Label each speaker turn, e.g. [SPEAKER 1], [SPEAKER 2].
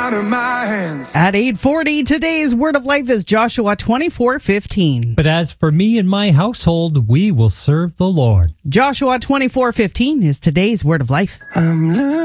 [SPEAKER 1] out of my hands.
[SPEAKER 2] At 8:40, today's Word of Life is Joshua 24:15.
[SPEAKER 3] But as for me and my household, we will serve the Lord.
[SPEAKER 2] Joshua 24:15 is today's Word of Life.
[SPEAKER 1] I'm